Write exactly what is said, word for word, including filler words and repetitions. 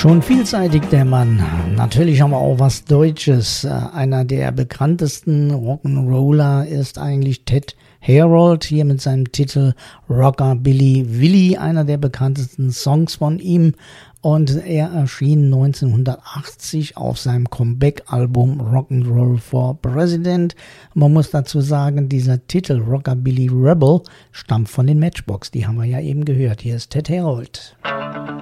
Schon vielseitig der Mann. Natürlich haben wir auch was Deutsches. Einer der bekanntesten Rock'n'Roller ist eigentlich Ted Herold, hier mit seinem Titel Rockabilly Willie, einer der bekanntesten Songs von ihm. Und er erschien neunzehnhundertachtzig auf seinem Comeback-Album Rock'n'Roll for President. Man muss dazu sagen, dieser Titel Rockabilly Rebel stammt von den Matchbox. Die haben wir ja eben gehört. Hier ist Ted Herold.